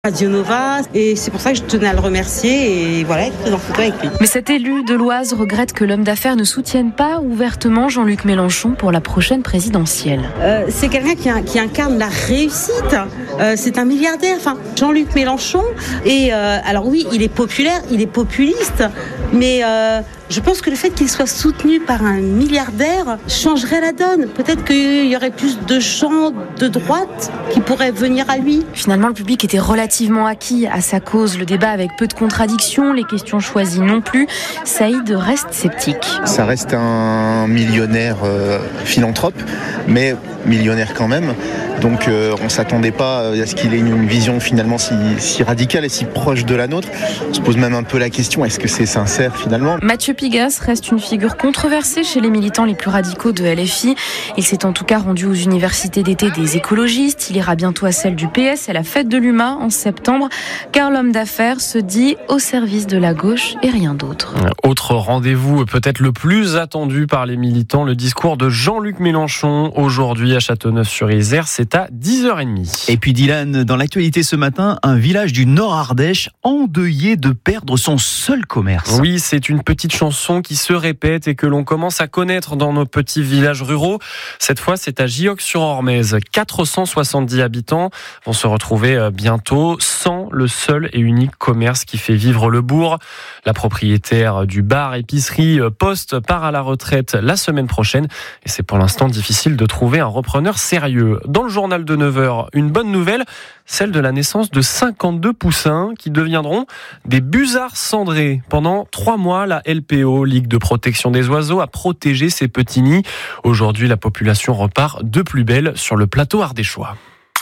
Radio Nova, et c'est pour ça que je tenais à le remercier et voilà, être prise en photo avec lui. Mais cet élu de l'Oise regrette que l'homme d'affaires ne soutienne pas ouvertement Jean-Luc Mélenchon pour la prochaine présidentielle. C'est quelqu'un qui incarne la réussite. C'est un milliardaire, Jean-Luc Mélenchon. Et alors oui, il est populaire, il est populiste, mais je pense que le fait qu'il soit soutenu par un milliardaire changerait la donne. Peut-être qu'il y aurait plus de gens de droite qui pourraient venir à lui. Finalement, le public était relativement acquis à sa cause. Le débat avec peu de contradictions, les questions choisies non plus. Saïd reste sceptique. Ça reste un millionnaire philanthrope, mais millionnaire quand même. Donc on ne s'attendait pas à ce qu'il ait une vision finalement si radicale et si proche de la nôtre. On se pose même un peu la question, est-ce que c'est sincère finalement ? Mathieu Pigasse reste une figure controversée chez les militants les plus radicaux de LFI. Il s'est en tout cas rendu aux universités d'été des écologistes. Il ira bientôt à celle du PS et à la fête de l'UMA en septembre, car l'homme d'affaires se dit au service de la gauche et rien d'autre. Autre rendez-vous peut-être le plus attendu par les militants, le discours de Jean-Luc Mélenchon aujourd'hui à Châteauneuf-sur-Isère. C'est à 10h30. Et puis Dylan, dans l'actualité ce matin, un village du Nord-Ardèche endeuillé de perdre son seul commerce. Oui, c'est une petite chanson qui se répète et que l'on commence à connaître dans nos petits villages ruraux. Cette fois, c'est à Giox-sur-Ormez. 470 habitants vont se retrouver bientôt sans le seul et unique commerce qui fait vivre le bourg. La propriétaire du bar-épicerie Poste part à la retraite la semaine prochaine et c'est pour l'instant difficile de trouver un repreneur sérieux. Dans le journal de 9h, une bonne nouvelle, celle de la naissance de 52 poussins qui deviendront des busards cendrés. Pendant 3 mois, la LPO, Ligue de protection des oiseaux, a protégé ces petits nids. Aujourd'hui, la population repart de plus belle sur le plateau ardéchois.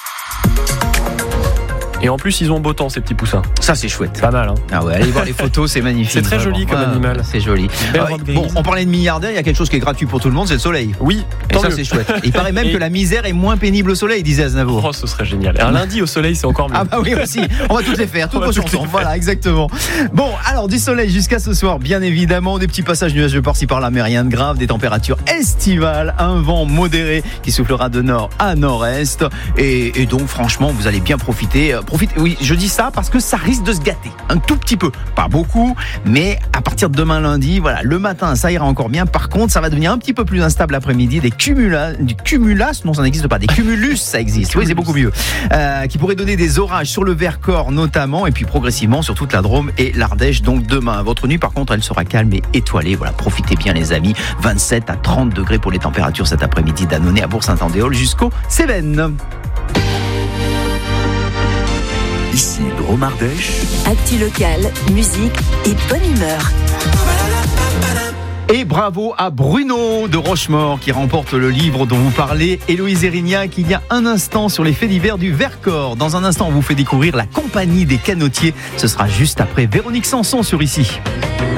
Et en plus, ils ont beau temps, ces petits poussins. Ça, c'est chouette. Pas mal, hein. Ah ouais, allez voir les photos, c'est magnifique. C'est très vraiment joli comme animal. C'est joli. Bon, on parlait de milliardaires, il y a quelque chose qui est gratuit pour tout le monde, c'est le soleil. Oui, et ça, c'est chouette. Il paraît même que la misère est moins pénible au soleil, disait Aznavour. Oh, ce serait génial. Un lundi au soleil, c'est encore mieux. Ah bah oui, aussi. On va toutes les faire, toutes vos chansons. Voilà, exactement. Bon, alors, du soleil jusqu'à ce soir, bien évidemment, des petits passages nuageux par-ci par-là, mais rien de grave, des températures estivales, un vent modéré qui soufflera de nord à nord-est. Et donc, franchement, vous allez bien profiter. Oui, je dis ça parce que ça risque de se gâter un tout petit peu, pas beaucoup, mais à partir de demain lundi, voilà, le matin ça ira encore bien. Par contre, ça va devenir un petit peu plus instable l'après-midi. Des cumulas, non, ça n'existe pas. Des cumulus, ça existe. Oui, c'est beaucoup mieux. Qui pourraient donner des orages sur le Vercors notamment, et puis progressivement sur toute la Drôme et l'Ardèche. Donc demain, votre nuit, par contre, elle sera calme et étoilée. Voilà, profitez bien les amis. 27 à 30 degrés pour les températures cet après-midi d'Annonay à Bourg-Saint-Andéol jusqu'aux Cévennes. Ici, Drôme Ardèche. Actu locale, musique et bonne humeur. Et bravo à Bruno de Rochemaure qui remporte le livre dont vous parlez, Héloïse Erignac, il y a un instant sur les faits divers du Vercors. Dans un instant, on vous fait découvrir la compagnie des canotiers. Ce sera juste après Véronique Sanson sur Ici.